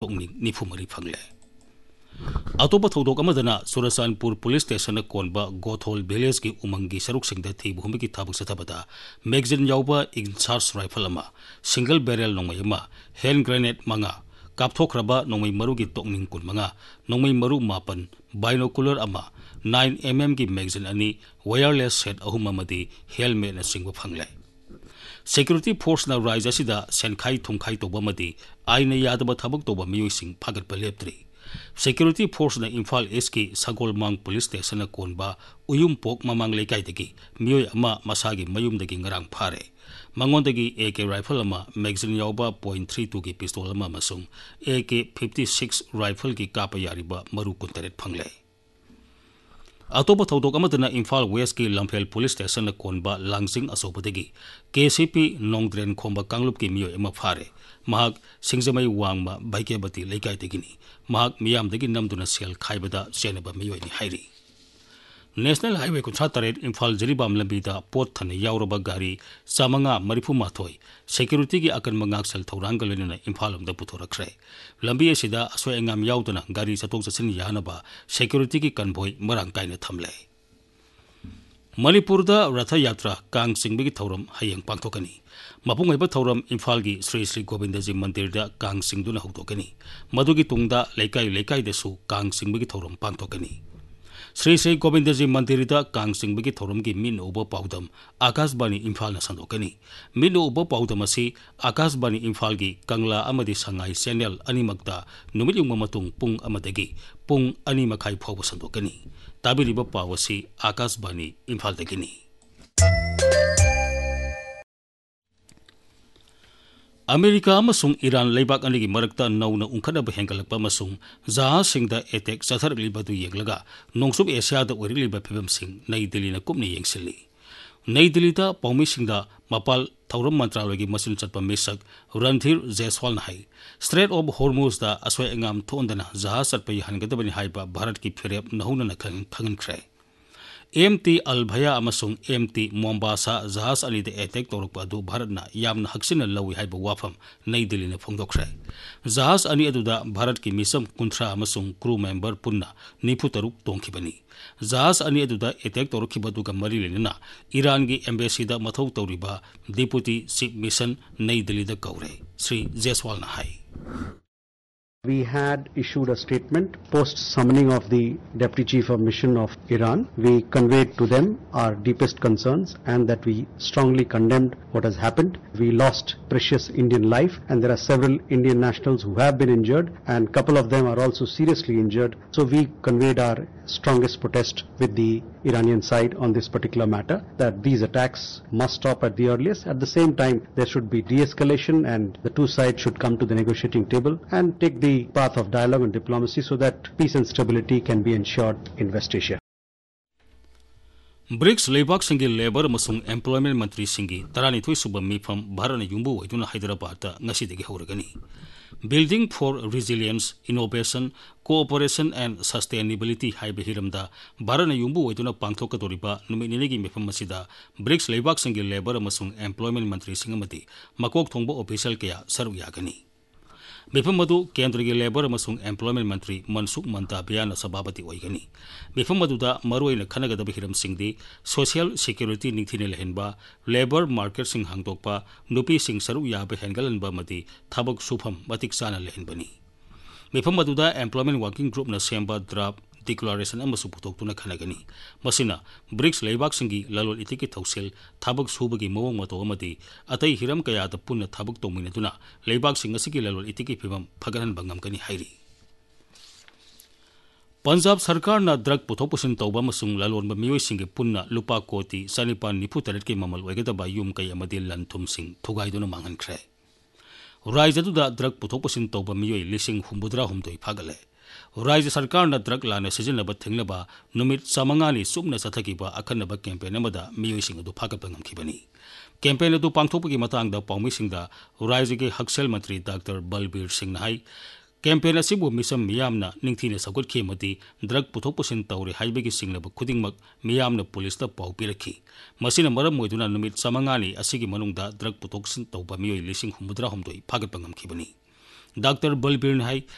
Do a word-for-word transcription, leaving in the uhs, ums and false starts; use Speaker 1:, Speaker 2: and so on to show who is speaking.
Speaker 1: तोंगनिंग निफुमरी फंगले अतोप थौदोक अमदना सुरसानपुर police station कोनबा गोथोल village की उमंगी सरुक सिंगदा थी भूमि की थाबक सथबदा मैगजीन यावबा इंचार्ज राइफल अमा सिंगल बैरल नोंगमय अमा हैंड ग्रेनेड मंगा कापथोखरबा नोंगमय मरु की तोंगनिंग कुन मंगा नोंगमय मरु मापन बाइनोकुलर अमा नाइन एम एम की मैगजीन अनि वायरलेस सेट अहुम अमदी हेलमेट न सिंगबा फंगले सिक्योरिटी फोर्स न राइज असिदा सेनखाई थुंखाई तोबमदी आइना यादबा थबक तोबा मियोइसिंग फागतबा लेप्त्री सिक्योरिटी फोर्स ने इम्फाल ईस्ट की सगोलमांग पुलिस स्टेशन कोनबा उयुम पोक ममांग लेकाइदगी मियोय अमा मसागी मयुमदगी ngरang फारे मंगोंदगी ए के राइफल अमा मैगजीन यावबा पॉइंट थ्री टू की पिस्तौल अमा मसुंग ए के फिफ्टी सिक्स राइफल की कापा यारिबा मरु कुंतरेट फंगले अतोप थौदोक अमदना इम्फाल वेस्ट की लंफेल पुलिस स्टेशन कोनबा लांगजिंग असोबदगी केसीपी नोंगद्रेन खोंबा कांगलुप की मियोय अमा फारे महाक सिंगजमई वांगमा बाइकेबती लेकाइदगिनी महाक मियामदगी नमदुना cell खाइबदा सेनबा मियोयनी हाइरी national highway Kuntha तरेट Imphal Jiribam लंबीदा पोत थने यावरबा गाड़ी चामंगा मरिफु माथोय सिक्योरिटी की अकन मंगाक्सल थौरांग गलनिना इम्फाल अमदा पुथोरखरे लंबी असिदा असोय अंगाम यावदना गाड़ी चतोक चसिन यानबा सिक्योरिटी की कन्भोय मरांग कायना थमले मणिपुरदा रथ यात्रा कांग सिंगबगी थौरम हयेंग पांथोकनी मपुंग हैबा थौरम इम्फाल की श्री श्री गोविंदजी मंदिर दा कांग सिंगदुना हौदोकनी मदुगी तुंगदा लेकाई लेकाई देसु कांग सिंगबगी थौरम पांथोकनी श्री श्री गोविंदजी मंदिर दा कांग सिंगबगी थौरम की मिन उबो पाउदम आकाशवाणी इम्फाल न संदोकनी मिन उबो पाउदम असि आकाशवाणी इम्फाल की कंगला अमदि संगाई चैनल अनिमक्ता नुमित युंग मतुंग पुंग अमदगी पुंग अनि मखाई फाव संदोकनी ताबिरिबा पावसी आकाशवाणी इम्फाल दगिनी अमेरिका अमसुंग ईरान लेबाक अनिगी मरक्ता नौना उंखदब हेंगलकपा अमसुंग जहाजसिंगदा एटेक चथरलिबदु येंगलगा नोंगसुब एशियादा ओरिलिबा फिबमसिंग नई दिल्लीना कुपने येंगसिल्ली नई दिल्लीदा पौमिसिंगदा मपाल थौरम मंत्रालयगी मसिन चटपा मिसक रणधीर जयसवाल नाई स्ट्रेट ऑफ हॉर्मुजदा असोय अंगाम थोंदना जहाज चटपा यहानगदबनि हाइबा भारत की फिरेप नहुना खंगनख्रे M T अलभया अमसुंग M T Mombasa जहाज अनिद एटेक तौरकपा अदु भारतना यामना हक्सिना लवी हाइबा वाफम नई दिल्लीना फोंदोखरे जहाज अनि अदुदा भारत की मिसम कुंथ्रा अमसुंग क्रू मेंबर पुन्ना निफु तरुक तोंखिबनी जहाज अनि अदुदा एटेक तौरखिबदुगा मरी लेना ईरान की एम्बेसीदा मथौ तौरिबा डिप्यूटी चीफ मिशन नई दिल्लीदा कौरे श्री जयसवाल नाई
Speaker 2: We had issued a statement post summoning of the Deputy Chief of Mission of Iran. We conveyed to them our deepest concerns and that we strongly condemned what has happened. We lost precious Indian life and there are several Indian nationals who have been injured and a couple of them are also seriously injured. So we conveyed our strongest protest with the Iranian side on this particular matter, that these attacks must stop at the earliest. At the same time, there should be de-escalation and the two sides should come to the negotiating table and take the path of dialogue and diplomacy so that peace and stability can be ensured in West Asia.
Speaker 1: BRICS लेबाक सिंगी labour मसुंग employment मंत्री सिंगी तरानिथोई सुबा मिफम Bharat युंबु वैदुना Hyderabad ngasiदगी हौरगनी building for resilience innovation cooperation and sustainability highway हिरमदा Bharat युंबु वैदुना पांथोकदोरिबा नुमिनिनेगी मिफम मसिदा BRICS लेबाक सिंगी labour मसुंग employment मंत्री सिंगमदी मकोक थोंबो official कया सरु यागनी मिफम मधु केंद्र की labour मसुंग employment मंत्री मनसुख मंदाबियाना सभापति ओइगनी मिफम Madhuda मरुइना खनगदब Hiram सिंगदी social security निथिने लेहनबा labour market सिंग हांगतोकपा नुपी सिंग सरु याबे हेंगलनबा मदि थबक सुफम मतिक साना लेहनबनी मिफम मधुदा एम्प्लॉयमेंट वर्किंग ग्रुप न सेंबा ड्राफ्ट डिक्लेरेशन अमसु पुथोक्तुना खनगनी मसिना ब्रिक्स लेबाक सिंगी ललोल इतिकी थौसेल थबक सुबगी मवोंग मतो अमदि अतै हिरम कयाद पुन्ना थबक तोमिनदुना लेबाक सिंग असिगी ललोल इतिकी फिबम फगरहन बंगमकनी हाइरी पंजाब सरकार ना ड्रग पुथोक पुसिन तौबा मसुंग ललोल मियोय सिंगी पुन्ना लुपा कोटी सनिपान निफु तरत के ममल वैगदबा युम कय अमदि लनथुम सिंग थुगाइदुना मांगनख्रे राज्यदुदा ड्रग पुथोक पुसिन तौबा मियोय लिसिंग हुम्बुद्रा हुमदोय फागले राज्य सरकार न ड्रग लाने सिजनब थेंगनबा नुमित चामंगानी सुबना चथकिबा अखनब कैंपेन अमदा मियोइसिंग अदु फागप ngamkhibani कैंपेन अदु पांगथोपगी मतंगदा पौमिसिंगदा राज्य के हक्सेल मंत्री डॉक्टर बलबीर सिंह नाई कैंपेन असिबु मिसम मियामना निंगथीने सगुतखिमदी ड्रग पुथोक पुसिन तौरे हाइबगी सिंगनब खुदिंगमक मियामना पुलिसता पाउ पिरखी मसिना मरम मोइदुना नुमित चामंगानी असिगी मनुंगदा ड्रग पुथोक सिन तौबा मियोइ लिसिंग हुमुद्रा हुमदोइ फागप ngamkhibani डॉक्टर बलबीर हाई